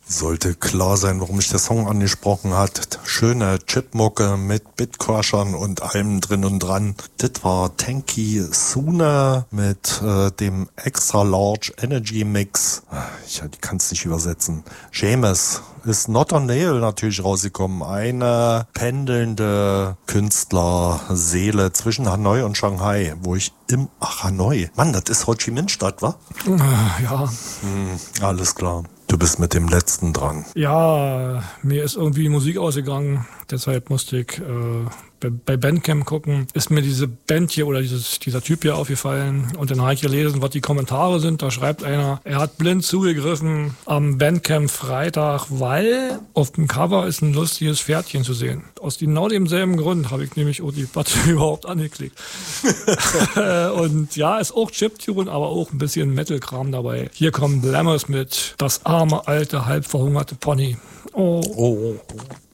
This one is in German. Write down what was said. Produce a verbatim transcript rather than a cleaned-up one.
Sollte klar sein, warum ich der Song angesprochen hat. Schöne Chipmucke mit Bitcrushern und allem drin und dran. Das war Tanky Sooner mit äh, dem Extra Large Energy Mix. Ich kann es nicht übersetzen. Seamus ist Not on Nail natürlich rausgekommen. Eine pendelnde Künstlerseele zwischen Hanoi und Shanghai, wo ich im Ach, Hanoi. Mann, das ist Ho Chi Minh Stadt, wa? Ja. Hm, alles klar. Du bist mit dem letzten dran. Ja, mir ist irgendwie die Musik ausgegangen. Deshalb musste ich äh, bei, bei Bandcamp gucken. Ist mir diese Band hier oder dieses, dieser Typ hier aufgefallen. Und dann habe ich gelesen, was die Kommentare sind. Da schreibt einer, er hat blind zugegriffen am Bandcamp Freitag, weil auf dem Cover ist ein lustiges Pferdchen zu sehen. Aus genau demselben Grund habe ich nämlich auch die Platte überhaupt angeklickt. Und ja, ist auch Chiptune, aber auch ein bisschen Metal-Kram dabei. Hier kommt Lammers mit Das arme, alte, halb verhungerte Pony. Oh. Oh, oh, oh.